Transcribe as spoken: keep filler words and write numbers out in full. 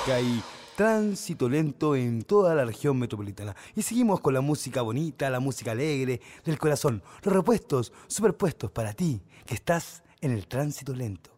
que hay tránsito lento en toda la región metropolitana. Y seguimos con la música bonita, la música alegre, del corazón. Los repuestos superpuestos para ti, que estás en el tránsito lento.